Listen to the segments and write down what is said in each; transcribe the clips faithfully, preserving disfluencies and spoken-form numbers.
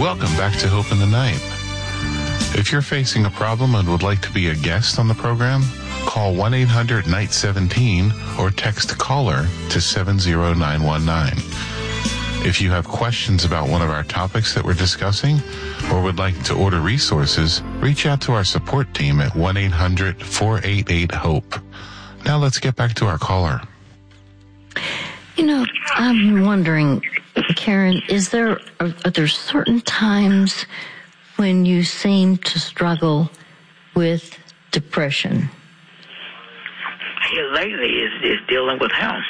Welcome back to Hope in the Night. If you're facing a problem and would like to be a guest on the program, call one eight hundred N I G H one seven or text CALLER to seven zero nine one nine. If you have questions about one of our topics that we're discussing or would like to order resources, reach out to our support team at one eight hundred four eight eight HOPE. Now let's get back to our caller. You know, I'm wondering, Karen, is there, are, are there certain times when you seem to struggle with depression? Here lately is, is dealing with him.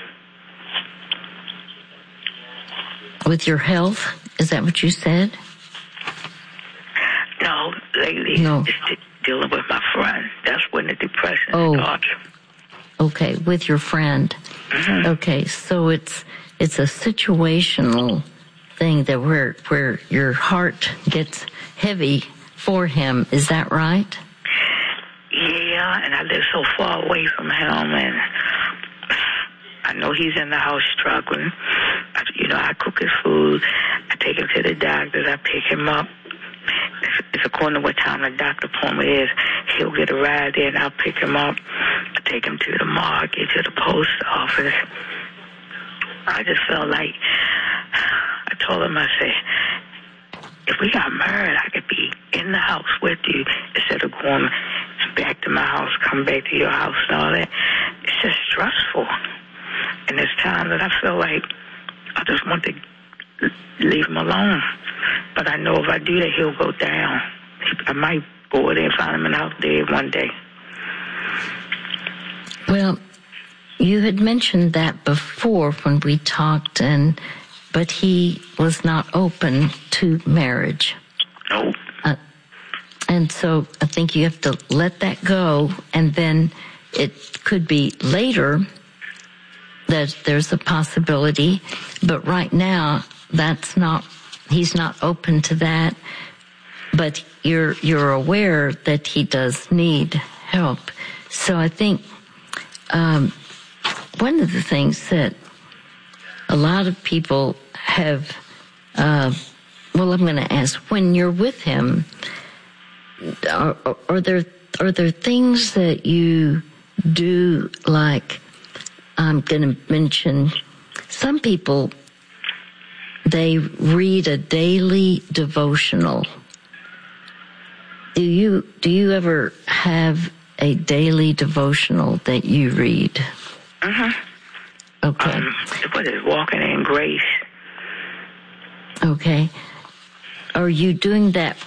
With your health? Is that what you said? No, lately no. it's dealing with my friend. That's when the depression oh. starts. Okay, with your friend. Mm-hmm. Okay, so it's it's a situational thing that where where your heart gets heavy for him. Is that right? Yeah, and I live so far away from him, and I know he's in the house struggling. I, you know, I cook his food. I take him to the doctors. I pick him up. If, if according to what time the doctor appointment is, he'll get a ride there, and I'll pick him up. I take him to the market, to the post office. I just felt like, I told him, I said, if we got married, I could be in the house with you instead of going back to my house, come back to your house and all that. It's just stressful. And there's times that I feel like I just want to leave him alone. But I know if I do that, he'll go down. I might go over there and find him in the house dead one day. Well, you had mentioned that before when we talked, and but he was not open to marriage. No. Uh, and so I think you have to let that go, and then it could be later that there's a possibility, but right now that's not, he's not open to that, but you're you're aware that he does need help. So I think um, one of the things that a lot of people have, uh, well, I'm going to ask, when you're with him, are, are there are there things that you do, like, I'm going to mention, some people, they read a daily devotional. Do you do you ever have a daily devotional that you read? Mm-hmm. Okay. Um, what is Walking in Grace? Okay. Are you doing that